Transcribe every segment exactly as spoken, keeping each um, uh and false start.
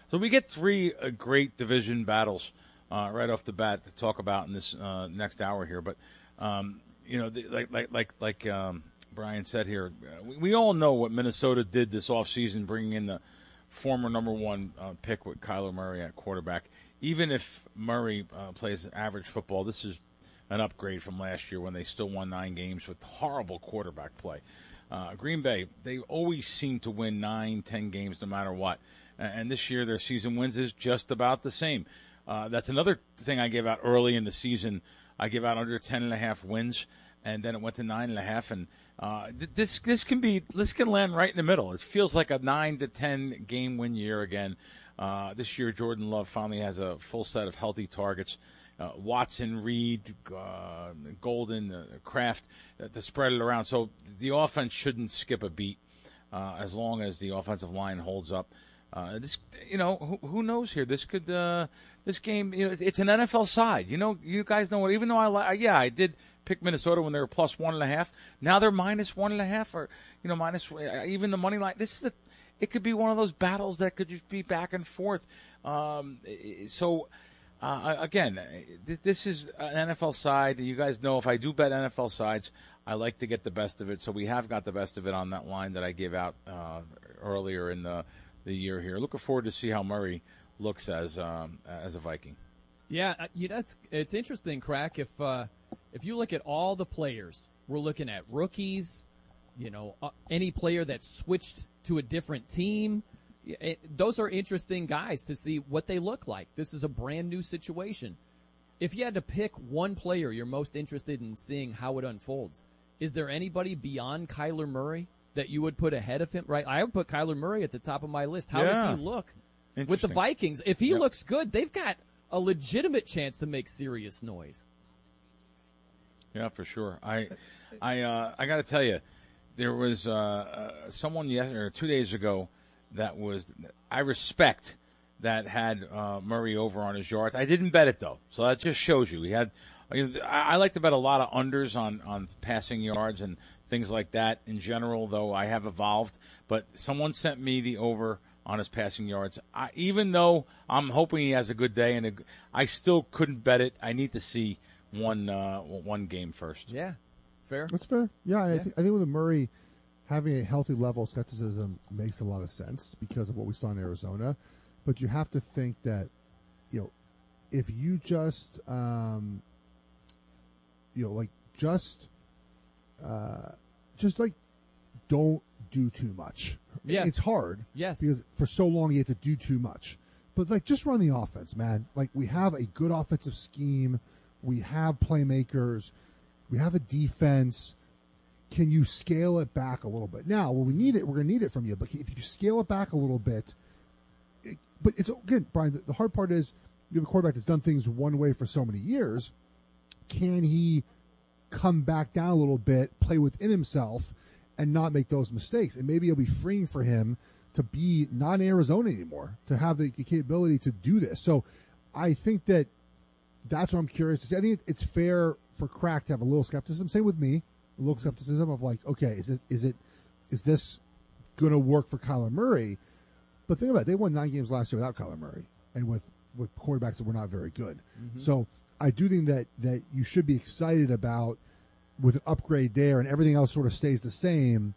So we get three uh, great division battles uh, right off the bat to talk about in this uh, next hour here. But um, you know, the, like like like like um, Brian said here, uh, we, we all know what Minnesota did this offseason, bringing in the former number one uh, pick with Kyler Murray at quarterback. Even if Murray uh, plays average football, this is an upgrade from last year when they still won nine games with horrible quarterback play. Uh, Green Bay, they always seem to win nine, ten games no matter what. And this year their season wins is just about the same. Uh, that's another thing I gave out early in the season. I give out under ten and a half wins, and then it went to nine and a half. And uh, th- this this can be this can land right in the middle. It feels like a nine to ten game win year again. Uh, this year, Jordan Love finally has a full set of healthy targets. Uh, Watson, Reed, uh, Golden, uh, Kraft uh, to spread it around. So the offense shouldn't skip a beat uh, as long as the offensive line holds up. Uh, this, you know, who, who knows here? This could, uh, this game, you know, it's, it's an N F L side. You know, you guys know what. Even though I, li- yeah, I did pick Minnesota when they were plus one and a half. Now they're minus one and a half, or you know, minus uh, even the money line. This is a, it could be one of those battles that could just be back and forth. Um, so. Uh, again, this is an N F L side. You guys know if I do bet N F L sides, I like to get the best of it. So we have got the best of it on that line that I gave out uh, earlier in the the year here. Looking forward to see how Murray looks as um, as a Viking. Yeah, you know, it's, it's interesting, Crack. If uh, if you look at all the players, we're looking at rookies. You know, uh, any player that switched to a different team. It, those are interesting guys to see what they look like. This is a brand new situation. If you had to pick one player you're most interested in seeing how it unfolds, is there anybody beyond Kyler Murray that you would put ahead of him? Right, I would put Kyler Murray at the top of my list. How yeah. does he look with the Vikings? If he yep. looks good, they've got a legitimate chance to make serious noise. Yeah, for sure. I, I, uh, I got to tell you, there was uh, uh, someone yesterday or two days ago. That was I respect that had uh, Murray over on his yards. I didn't bet it though, so that just shows you he had. I, I like to bet a lot of unders on on passing yards and things like that in general. Though I have evolved, but someone sent me the over on his passing yards. I, even though I'm hoping he has a good day, and a, I still couldn't bet it. I need to see one uh, one game first. Yeah, fair. That's fair. Yeah, I, yeah. th- I think with Murray. Having a healthy level of skepticism makes a lot of sense because of what we saw in Arizona. But you have to think that, you know, if you just, um, you know, like just, uh, just like don't do too much. Yes. It's hard. Yes. Because for so long you have to do too much. But like just run the offense, man. Like we have a good offensive scheme. We have playmakers. We have a defense. Can you scale it back a little bit? Now, when we need it, we're going to need it from you. But if you scale it back a little bit, it, but it's again, Brian, the, the hard part is you have a quarterback that's done things one way for so many years. Can he come back down a little bit, play within himself, and not make those mistakes? And maybe it'll be freeing for him to be not in Arizona anymore, to have the capability to do this. So I think that that's what I'm curious to see. I think it's fair for Crack to have a little skepticism. Same with me. A little skepticism of like, okay, is it is it is this going to work for Kyler Murray? But think about it, they won nine games last year without Kyler Murray and with, with quarterbacks that were not very good. Mm-hmm. So I do think that that you should be excited about with an upgrade there and everything else sort of stays the same.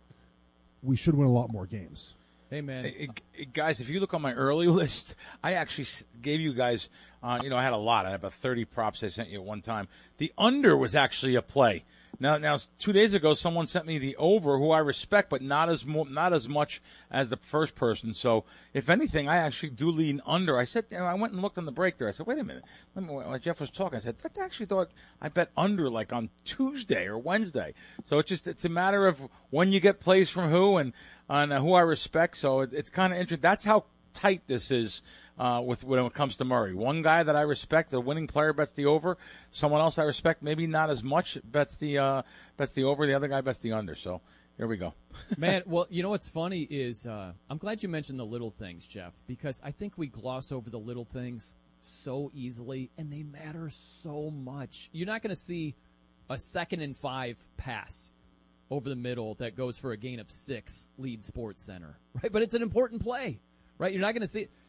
We should win a lot more games. Hey man, hey, hey, guys, if you look on my early list, I actually gave you guys. Uh, you know, I had a lot. I had about thirty props I sent you at one time. The under was actually a play. Now, now, two days ago, someone sent me the over, who I respect, but not as mo- not as much as the first person. So, if anything, I actually do lean under. I said, you know, I went and looked on the break there. I said, wait a minute. Let me, when Jeff was talking, I said, I actually thought I bet under like on Tuesday or Wednesday. So it's just it's a matter of when you get plays from who and on uh, who I respect. So it, it's kind of interesting. That's how tight this is. Uh, with when it comes to Murray, one guy that I respect, the winning player, bets the over. Someone else I respect, maybe not as much, bets the uh, bets the over. The other guy bets the under. So here we go. Man, well, you know what's funny is uh, I'm glad you mentioned the little things, Jeff, because I think we gloss over the little things so easily, and they matter so much. You're not going to see a second and five pass over the middle that goes for a gain of six, lead Sports Center, right? But it's an important play, right? You're not going to see it.